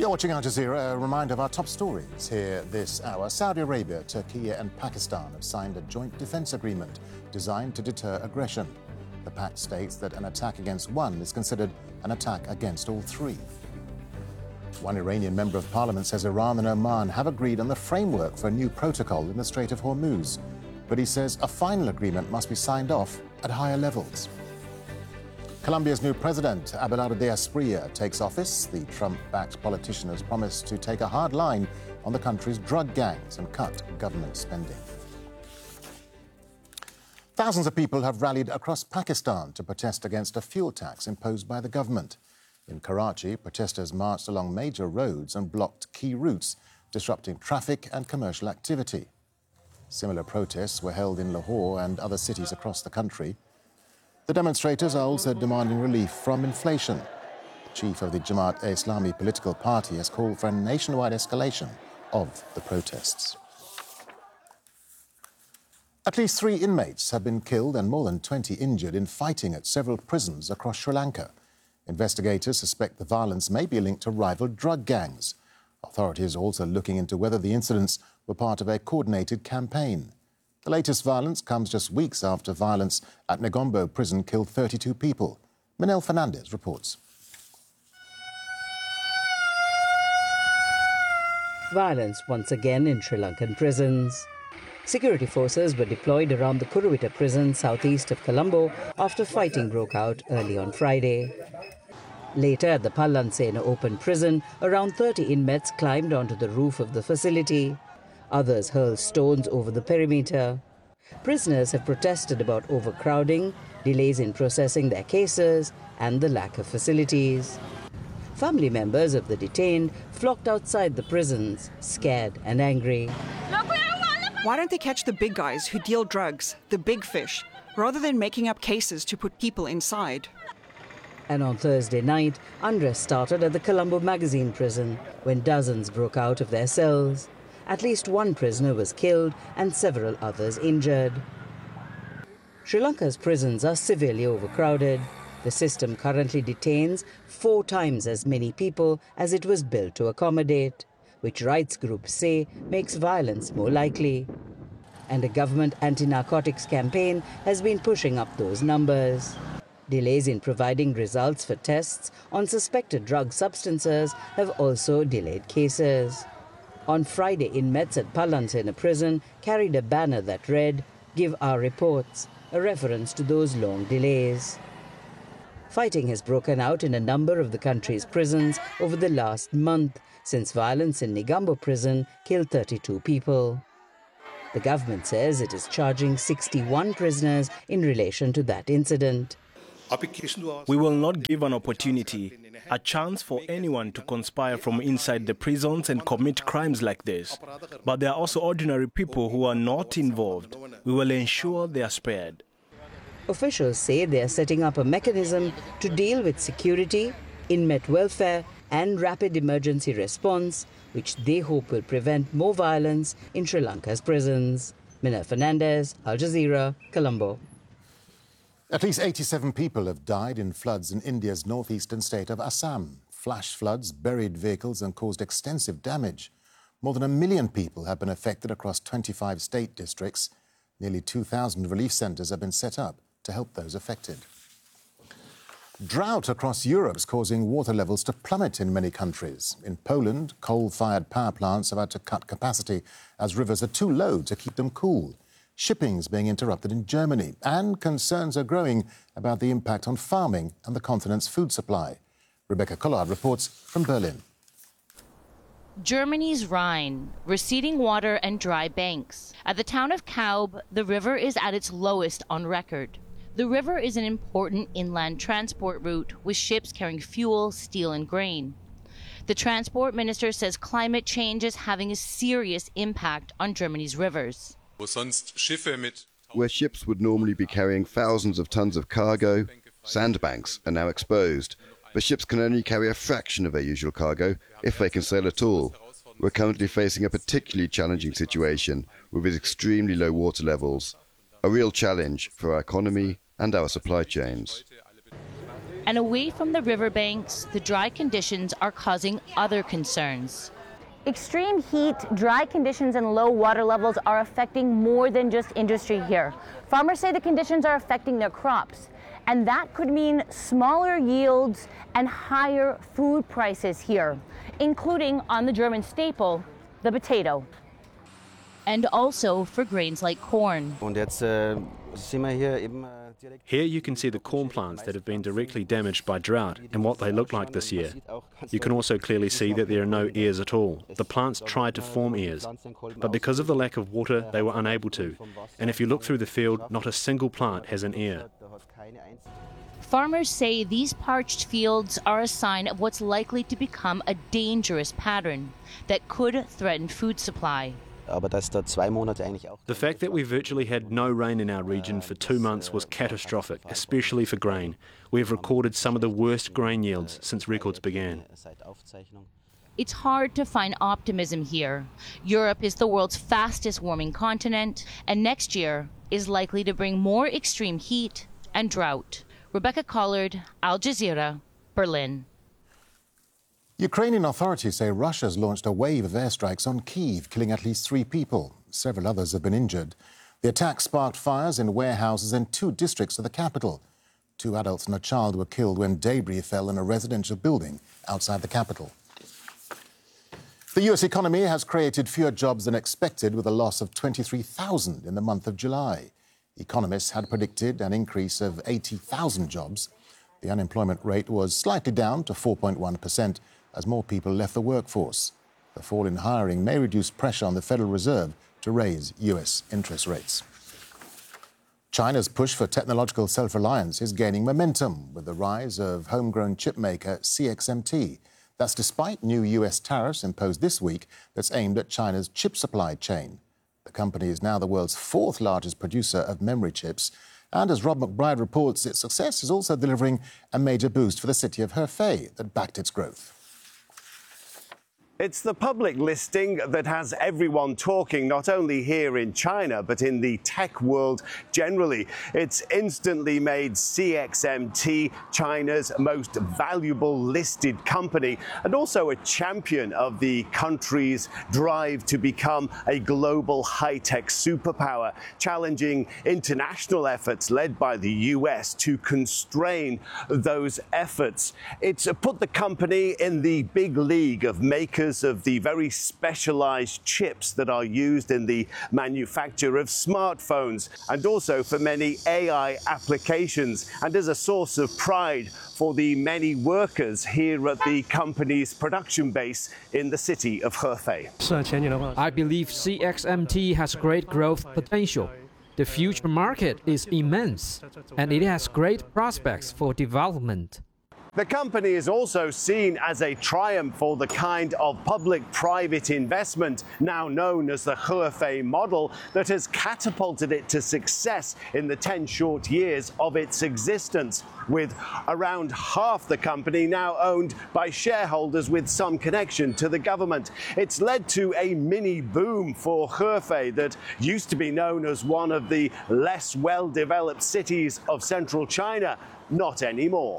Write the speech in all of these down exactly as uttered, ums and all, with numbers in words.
You're watching Al Jazeera. A reminder of our top stories here this hour. Saudi Arabia, Turkey and Pakistan have signed a joint defence agreement designed to deter aggression. The pact states that an attack against one is considered an attack against all three. One Iranian member of parliament says Iran and Oman have agreed on the framework for a new protocol in the Strait of Hormuz. But he says a final agreement must be signed off at higher levels. Colombia's new president, Abelardo de Asprilla, takes office. The Trump-backed politician has promised to take a hard line on the country's drug gangs and cut government spending. Thousands of people have rallied across Pakistan to protest against a fuel tax imposed by the government. In Karachi, protesters marched along major roads and blocked key routes, disrupting traffic and commercial activity. Similar protests were held in Lahore and other cities across the country. The demonstrators are also demanding relief from inflation. The chief of the Jamaat-e-Islami political party has called for a nationwide escalation of the protests. At least three inmates have been killed and more than twenty injured in fighting at several prisons across Sri Lanka. Investigators suspect the violence may be linked to rival drug gangs. Authorities are also looking into whether the incidents were part of a coordinated campaign. The latest violence comes just weeks after violence at Negombo prison killed thirty-two people. Manel Fernandez reports. Violence once again in Sri Lankan prisons. Security forces were deployed around the Kuruwita prison southeast of Colombo after fighting broke out early on Friday. Later at the Pallansena open prison, around thirty inmates climbed onto the roof of the facility. Others hurled stones over the perimeter. Prisoners have protested about overcrowding, delays in processing their cases, and the lack of facilities. Family members of the detained flocked outside the prisons, scared and angry. Why don't they catch the big guys who deal drugs, the big fish, rather than making up cases to put people inside? And on Thursday night, unrest started at the Colombo Magazine prison when dozens broke out of their cells. At least one prisoner was killed and several others injured. Sri Lanka's prisons are severely overcrowded. The system currently detains four times as many people as it was built to accommodate, which rights groups say makes violence more likely. And a government anti-narcotics campaign has been pushing up those numbers. Delays in providing results for tests on suspected drug substances have also delayed cases. On Friday, inmates at Pallansena prison carried a banner that read, "Give our reports," a reference to those long delays. Fighting has broken out in a number of the country's prisons over the last month, since violence in Negombo prison killed thirty-two people. The government says it is charging sixty-one prisoners in relation to that incident. We will not give an opportunity, a chance for anyone to conspire from inside the prisons and commit crimes like this. But there are also ordinary people who are not involved. We will ensure they are spared. Officials say they are setting up a mechanism to deal with security, inmate welfare and rapid emergency response, which they hope will prevent more violence in Sri Lanka's prisons. Manel Fernandez, Al Jazeera, Colombo. At least eighty-seven people have died in floods in India's northeastern state of Assam. Flash floods buried vehicles and caused extensive damage. More than a million people have been affected across twenty-five state districts. Nearly two thousand relief centres have been set up to help those affected. Drought across Europe is causing water levels to plummet in many countries. In Poland, coal-fired power plants have had to cut capacity as rivers are too low to keep them cool. Shipping is being interrupted in Germany, and concerns are growing about the impact on farming and the continent's food supply. Rebecca Collard reports from Berlin. Germany's Rhine, receding water and dry banks. At the town of Kaub, the river is at its lowest on record. The river is an important inland transport route with ships carrying fuel, steel and grain. The transport minister says climate change is having a serious impact on Germany's rivers. Where ships would normally be carrying thousands of tons of cargo, sandbanks are now exposed. But ships can only carry a fraction of their usual cargo, if they can sail at all. We're currently facing a particularly challenging situation with its extremely low water levels, a real challenge for our economy and our supply chains. And away from the riverbanks, the dry conditions are causing other concerns. Extreme heat, dry conditions, and low water levels are affecting more than just industry here. Farmers say the conditions are affecting their crops, and that could mean smaller yields and higher food prices here, including on the German staple, the potato. And also for grains like corn. Here you can see the corn plants that have been directly damaged by drought and what they look like this year. You can also clearly see that there are no ears at all. The plants tried to form ears, but because of the lack of water, they were unable to. And if you look through the field, not a single plant has an ear. Farmers say these parched fields are a sign of what's likely to become a dangerous pattern that could threaten food supply. The fact that we virtually had no rain in our region for two months was catastrophic, especially for grain. We have recorded some of the worst grain yields since records began. It's hard to find optimism here. Europe is the world's fastest warming continent, and next year is likely to bring more extreme heat and drought. Rebecca Collard, Al Jazeera, Berlin. Ukrainian authorities say Russia's launched a wave of airstrikes on Kyiv, killing at least three people. Several others have been injured. The attack sparked fires in warehouses in two districts of the capital. Two adults and a child were killed when debris fell in a residential building outside the capital. The U S economy has created fewer jobs than expected, with a loss of twenty-three thousand in the month of July. Economists had predicted an increase of eighty thousand jobs. The unemployment rate was slightly down to four point one percent as more people left the workforce. The fall in hiring may reduce pressure on the Federal Reserve to raise U S interest rates. China's push for technological self-reliance is gaining momentum with the rise of homegrown chip maker C X M T. That's despite new U S tariffs imposed this week that's aimed at China's chip supply chain. The company is now the world's fourth largest producer of memory chips. And as Rob McBride reports, its success is also delivering a major boost for the city of Hefei that backed its growth. It's the public listing that has everyone talking, not only here in China, but in the tech world generally. It's instantly made C X M T China's most valuable listed company, and also a champion of the country's drive to become a global high-tech superpower, challenging international efforts led by the U S to constrain those efforts. It's put the company in the big league of makers of the very specialized chips that are used in the manufacture of smartphones, and also for many A I applications, and as a source of pride for the many workers here at the company's production base in the city of Hefei. I believe C X M T has great growth potential. The future market is immense, and it has great prospects for development. The company is also seen as a triumph for the kind of public-private investment now known as the Hefei model that has catapulted it to success in the ten short years of its existence, with around half the company now owned by shareholders with some connection to the government. It's led to a mini boom for Hefei that used to be known as one of the less well-developed cities of central China. Not anymore.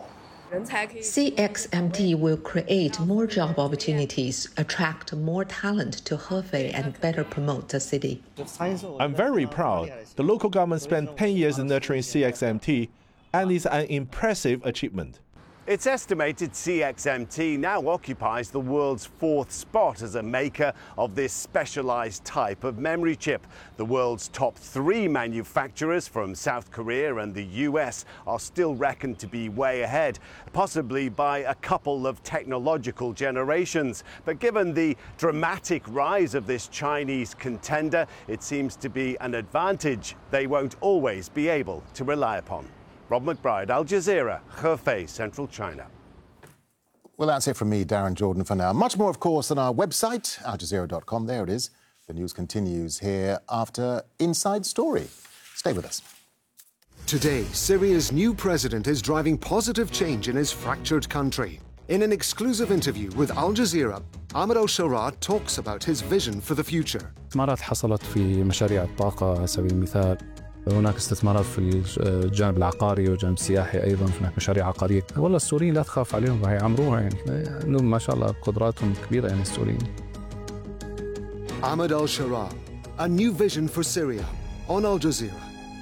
C X M T will create more job opportunities, attract more talent to Hefei, and better promote the city. I'm very proud. The local government spent ten years in nurturing C X M T, and it's an impressive achievement. It's estimated C X M T now occupies the world's fourth spot as a maker of this specialized type of memory chip. The world's top three manufacturers from South Korea and the U S are still reckoned to be way ahead, possibly by a couple of technological generations. But given the dramatic rise of this Chinese contender, it seems to be an advantage they won't always be able to rely upon. Rob McBride, Al Jazeera, Hefei, Central China. Well, that's it from me, Darren Jordan, for now. Much more, of course, on our website, al jazeera dot com. There it is. The news continues here after Inside Story. Stay with us. Today, Syria's new president is driving positive change in his fractured country. In an exclusive interview with Al Jazeera, Ahmed al-Shara talks about his vision for the future. استثمارات حصلت في مشاريع الطاقة على سبيل المثال هناك استثمارات في الجانب العقاري والجانب السياحي أيضا، هناك مشاريع عقارية. والله السوريين لا تخاف عليهم، راح يعمروها يعني، عندهم ما شاء الله قدراتهم كبيرة يعني السوريين. Ahmed al-Sharaa, a new vision for Syria on Al Jazeera.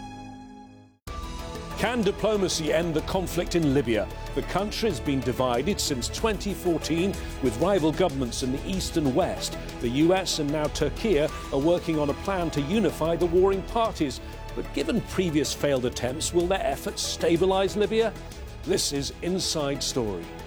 Can diplomacy end the conflict in Libya? The country has been divided since twenty fourteen with rival governments in the east and west. The U S and now Turkey are working on a plan to unify the warring parties. But given previous failed attempts, will their efforts stabilize Libya? This is Inside Story.